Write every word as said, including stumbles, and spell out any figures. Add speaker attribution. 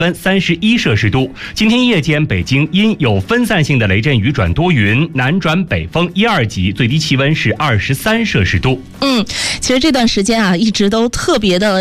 Speaker 1: 温三十一摄氏度。今天夜间北京阴有分散性的雷阵雨转多云，南转北风一二级，最低气温是二十三摄氏度。
Speaker 2: 嗯，其实这段时间啊，一直都特别的